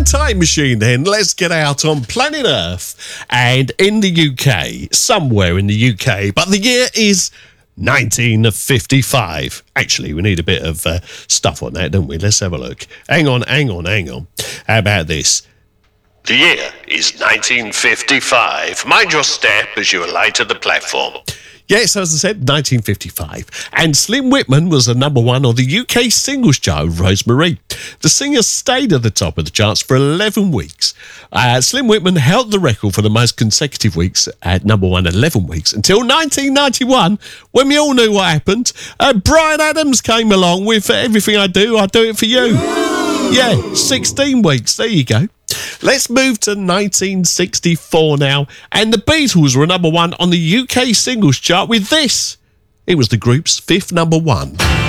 time machine then. Let's get out on planet Earth and in the UK, somewhere in the UK, but the year is 1955. Actually, we need a bit of stuff on that, don't we? Let's have a look. Hang on. How about this? The year is 1955. Mind your step as you alight at the platform. Yes, as I said, 1955. And Slim Whitman was the number one on the UK singles chart with Rosemary. The singer stayed at the top of the charts for 11 weeks. Slim Whitman held the record for the most consecutive weeks at number one 11 weeks until 1991, when we all knew what happened. Bryan Adams came along with Everything I Do It For You. Yeah, 16 weeks. There you go. Let's move to 1964 now, and the Beatles were number one on the UK singles chart with this. It was the group's fifth number one.